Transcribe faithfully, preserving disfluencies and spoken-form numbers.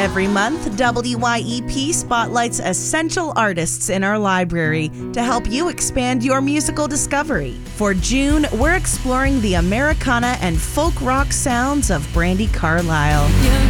Every month, W Y E P spotlights essential artists in our library to help you expand your musical discovery. For June, we're exploring the Americana and folk rock sounds of Brandi Carlile.